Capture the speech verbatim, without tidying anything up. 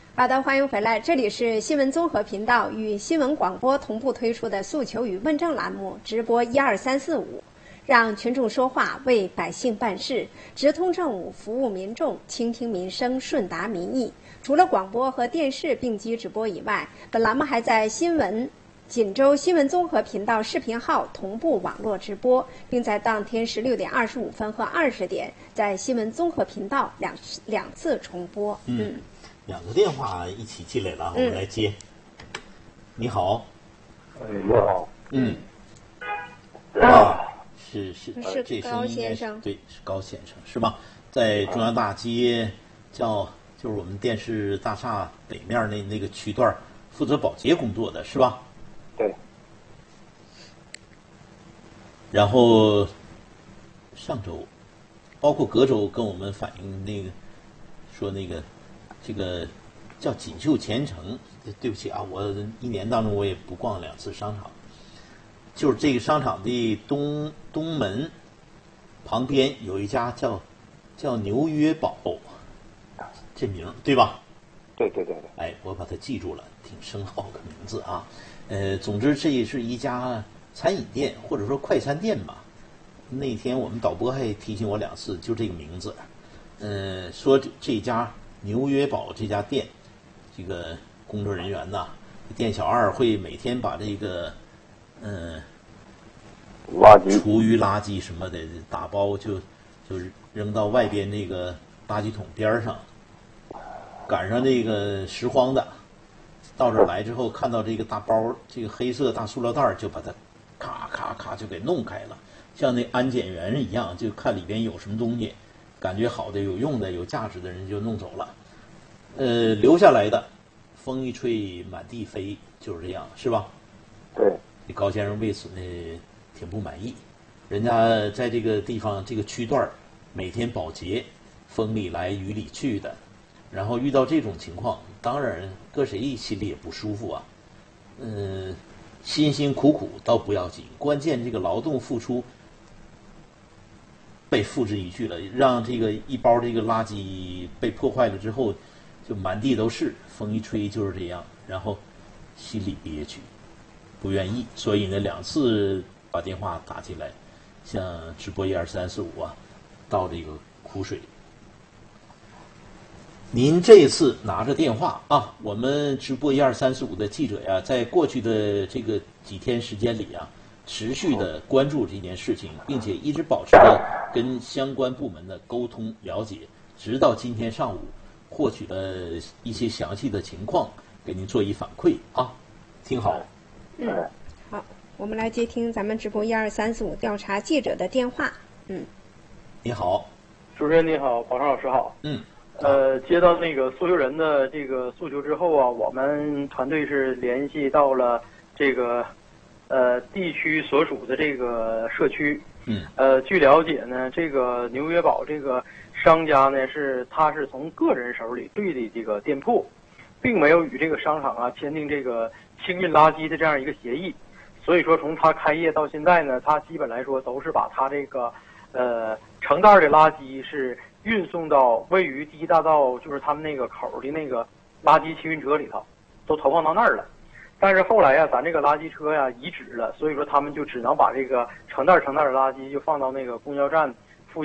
好的，欢迎回来，这里是新闻综合频道与新闻广播同步推出的诉求与问政栏目，直播一二三四五，让群众说话，为百姓办事，直通政务，服务民众，倾听民生，顺达民意。除了广播和电视并机直播以外，本栏目还在新闻锦州新闻综合频道视频号同步网络直播，并在当天十六点二十五分和二十点在新闻综合频道两两次重播。 嗯。嗯，两个电话一起进来了，我们来接。嗯、你好。 哎，你好。 嗯。啊，是是是这高先生。 对，是高先生，是吧？在中央大街，叫就是我们电视大厦北面那那个区段，负责保洁工作的是吧？ 对。 然后上周，包括隔周跟我们反映那个说那个。这个叫锦绣前程，对不起啊，我一年当中我也不逛两次商场。就是这个商场的东东门旁边有一家叫叫牛约堡，这名对吧？ 对对对对。 哎，我把它记住了，挺深奥的名字啊。呃，总之这是一家餐饮店或者说快餐店吧。那天我们导播还提醒我两次，就这个名字。呃，说这这家。牛约堡这家店，这个工作人员呐，店小二会每天把这个，嗯、呃， 垃圾、 厨余垃圾什么的打包就就扔到外边那个垃圾桶边上。赶上这个拾荒的，到这儿来之后看到这个大包，这个黑色大塑料袋，就把它咔咔咔就给弄开了，像那安检员一样，就看里边有什么东西。感觉好的、有用的、有价值的人就弄走了，呃，留下来的，风一吹满地飞，就是这样，是吧？ 对。 高先生为此呢挺不满意，人家在这个地方这个区段每天保洁，风里来雨里去的，然后遇到这种情况，当然搁谁心里也不舒服啊。嗯、呃，辛辛苦苦倒不要紧，关键这个劳动付出。被付之一炬了，让这个一包这个垃圾被破坏了之后，就满地都是，风一吹就是这样，然后心里憋屈，不愿意，所以呢两次把电话打进来，像直播一二三四五啊，倒这个苦水。您这次拿着电话啊，我们直播一二三四五的记者呀，在过去的这个几天时间里啊。持续的关注这件事情，并且一直保持着跟相关部门的沟通了解，直到今天上午获取了一些详细的情况，给您做一反馈啊，听好。 嗯，好，我们来接听咱们直播一二三四五调查记者的电话。嗯， 你好， 主持人你好，宝昌老师好。 嗯， 呃，接到那个诉求人的这个诉求之后啊，我们团队是联系到了这个。呃，地区所属的这个社区， 嗯， 呃，据了解呢，这个牛约堡这个商家呢是他是从个人手里对的这个店铺，并没有与这个商场啊签订这个清运垃圾的这样一个协议，所以说从他开业到现在呢，他基本来说都是把他这个呃成袋的垃圾是运送到位于第一大道就是他们那个口的那个垃圾清运车里头，都投放到那儿了。但是后来呀、啊，咱这个垃圾车呀移址了，所以说他们就只能把这个成袋成袋的垃圾就放到那个公交站